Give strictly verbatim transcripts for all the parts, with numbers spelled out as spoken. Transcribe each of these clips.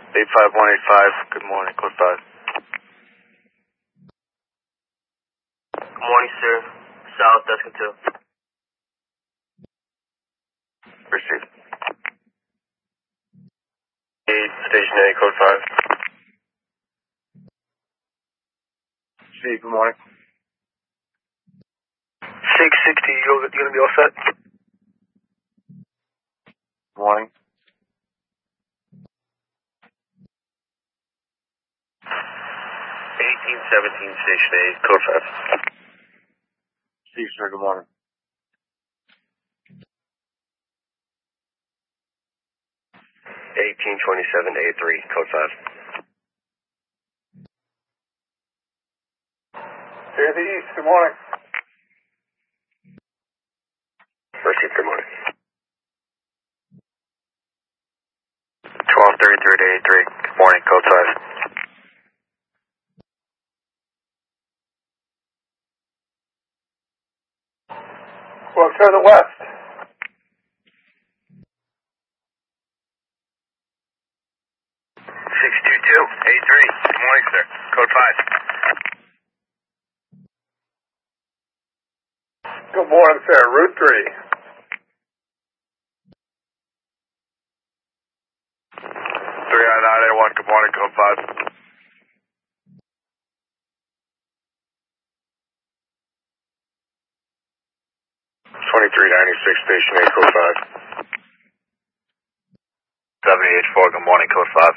eight five one eight five, good morning, code five. Good morning, sir. South, Destin two. Received. eight, station A, code five. Steve, good morning. six sixty, you you gonna be all set? Good morning. eighteen seventeen, station A, code five. Steve, sir, good morning. eighteen twenty-seven, A three, code five. Here the East, good morning. Received, good morning. twelve thirty-three to A three, good morning, code five. Well, to the west. six two two, A three, good morning, sir, code five. Good morning, sir, Route three. three nine nine eight one, good morning, code five. twenty-three ninety-six, station A, code five. seven H four, good morning, code five.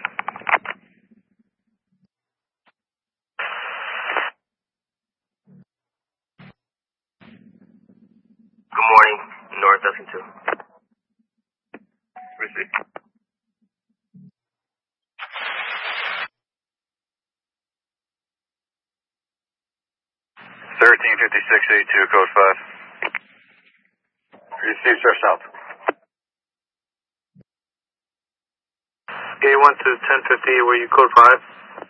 Good morning, North, Destin two. Received. thirteen fifty-six, A two, code five. Received, sir, south. A one to ten fifty, were you code five?